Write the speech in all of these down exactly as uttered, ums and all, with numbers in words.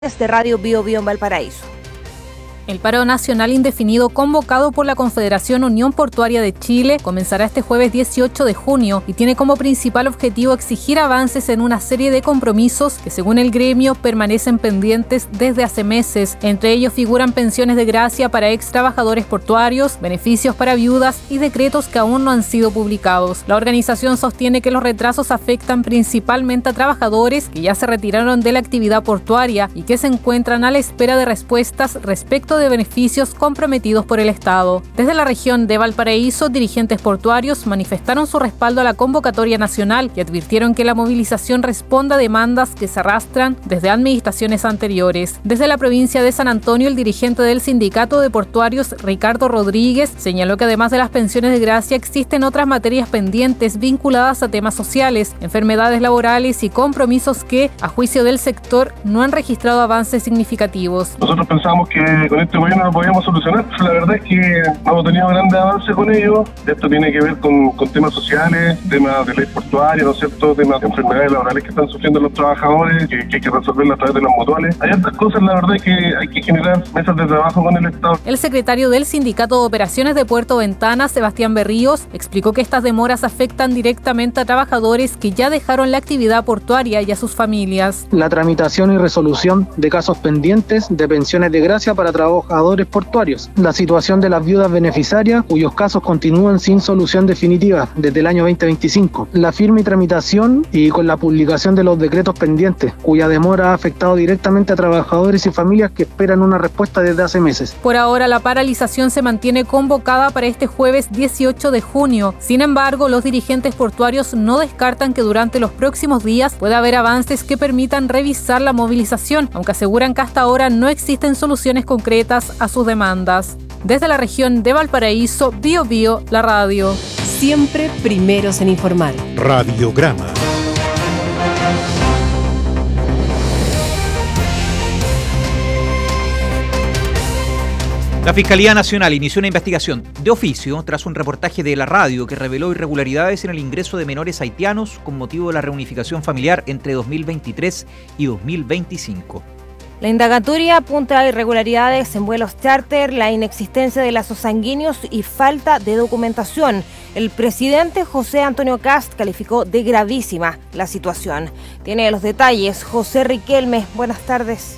de Radio Bio Bio en Valparaíso. El paro nacional indefinido convocado por la Confederación Unión Portuaria de Chile comenzará este jueves dieciocho de junio y tiene como principal objetivo exigir avances en una serie de compromisos que, según el gremio, permanecen pendientes desde hace meses. Entre ellos figuran pensiones de gracia para ex trabajadores portuarios, beneficios para viudas y decretos que aún no han sido publicados. La organización sostiene que los retrasos afectan principalmente a trabajadores que ya se retiraron de la actividad portuaria y que se encuentran a la espera de respuestas respecto de beneficios comprometidos por el Estado. Desde la región de Valparaíso, dirigentes portuarios manifestaron su respaldo a la convocatoria nacional y advirtieron que la movilización responde a demandas que se arrastran desde administraciones anteriores. Desde la provincia de San Antonio, el dirigente del Sindicato de Portuarios, Ricardo Rodríguez, señaló que además de las pensiones de gracia existen otras materias pendientes vinculadas a temas sociales, enfermedades laborales y compromisos que, a juicio del sector, no han registrado avances significativos. Nosotros pensamos que con este gobierno lo podíamos solucionar. La verdad es que hemos tenido grandes avances con ello. Esto tiene que ver con, con temas sociales, temas de ley portuaria, ¿no es cierto? Temas de enfermedades laborales que están sufriendo los trabajadores, que, que hay que resolverlas a través de las mutuales. Hay otras cosas, la verdad es que hay que generar mesas de trabajo con el Estado. El secretario del Sindicato de Operaciones de Puerto Ventana, Sebastián Berríos, explicó que estas demoras afectan directamente a trabajadores que ya dejaron la actividad portuaria y a sus familias. La tramitación y resolución de casos pendientes de pensiones de gracia para trabajadores portuarios, la situación de las viudas beneficiarias cuyos casos continúan sin solución definitiva desde el año veinte veinticinco, la firma y tramitación y con la publicación de los decretos pendientes, cuya demora ha afectado directamente a trabajadores y familias que esperan una respuesta desde hace meses. Por ahora, la paralización se mantiene convocada para este jueves dieciocho de junio. Sin embargo, los dirigentes portuarios no descartan que durante los próximos días pueda haber avances que permitan revisar la movilización, aunque aseguran que hasta ahora no existen soluciones concretas a sus demandas. Desde la región de Valparaíso, Bio Bio, la radio. Siempre primeros en informar. Radiograma. La Fiscalía Nacional inició una investigación de oficio tras un reportaje de la radio que reveló irregularidades en el ingreso de menores haitianos con motivo de la reunificación familiar entre dos mil veintitrés y dos mil veinticinco. La indagatoria apunta a irregularidades en vuelos charter, la inexistencia de lazos sanguíneos y falta de documentación. El presidente José Antonio Kast calificó de gravísima la situación. Tiene los detalles José Riquelme. Buenas tardes.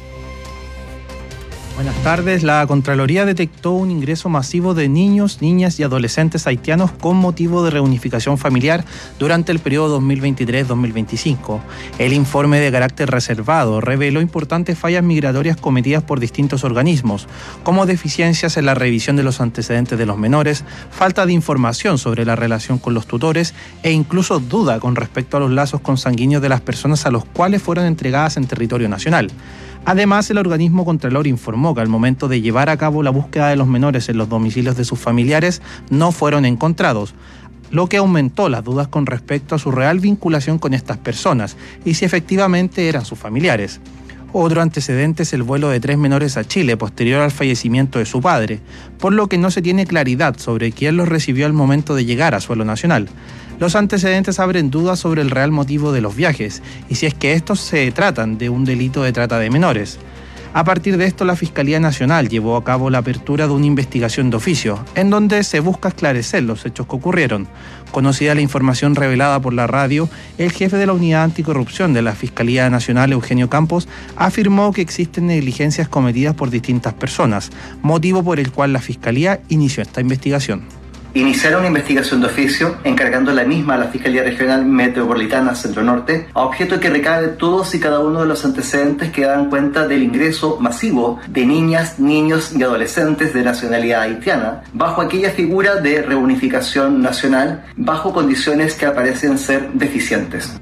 Buenas tardes. La Contraloría detectó un ingreso masivo de niños, niñas y adolescentes haitianos con motivo de reunificación familiar durante el periodo dos mil veintitrés dos mil veinticinco. El informe de carácter reservado reveló importantes fallas migratorias cometidas por distintos organismos, como deficiencias en la revisión de los antecedentes de los menores, falta de información sobre la relación con los tutores e incluso duda con respecto a los lazos consanguíneos de las personas a los cuales fueron entregadas en territorio nacional. Además, el organismo Contralor informó que al momento de llevar a cabo la búsqueda de los menores en los domicilios de sus familiares no fueron encontrados, lo que aumentó las dudas con respecto a su real vinculación con estas personas y si efectivamente eran sus familiares. Otro antecedente es el vuelo de tres menores a Chile posterior al fallecimiento de su padre, por lo que no se tiene claridad sobre quién los recibió al momento de llegar a suelo nacional. Los antecedentes abren dudas sobre el real motivo de los viajes y si es que estos se tratan de un delito de trata de menores. A partir de esto, la Fiscalía Nacional llevó a cabo la apertura de una investigación de oficio, en donde se busca esclarecer los hechos que ocurrieron. Conocida la información revelada por la radio, el jefe de la Unidad Anticorrupción de la Fiscalía Nacional, Eugenio Campos, afirmó que existen negligencias cometidas por distintas personas, motivo por el cual la Fiscalía inició esta investigación. Iniciar una investigación de oficio, encargando la misma a la Fiscalía Regional Metropolitana Centro Norte, a objeto de que recabe todos y cada uno de los antecedentes que dan cuenta del ingreso masivo de niñas, niños y adolescentes de nacionalidad haitiana, bajo aquella figura de reunificación nacional, bajo condiciones que aparecen ser deficientes.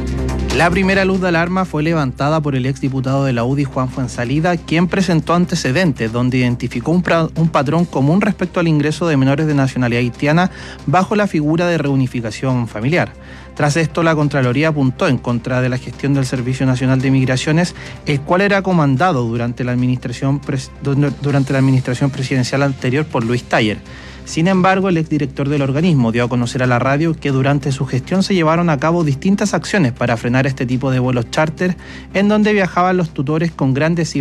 La primera luz de alarma fue levantada por el exdiputado de la U D I, Juan Fuenzalida, quien presentó antecedentes donde identificó un, pra- un patrón común respecto al ingreso de menores de nacionalidad haitiana bajo la figura de reunificación familiar. Tras esto, la Contraloría apuntó en contra de la gestión del Servicio Nacional de Migraciones, el cual era comandado durante la administración, pres- durante la administración presidencial anterior por Luis Taller. Sin embargo, el exdirector del organismo dio a conocer a la radio que durante su gestión se llevaron a cabo distintas acciones para frenar este tipo de vuelos charter, en donde viajaban los tutores con grandes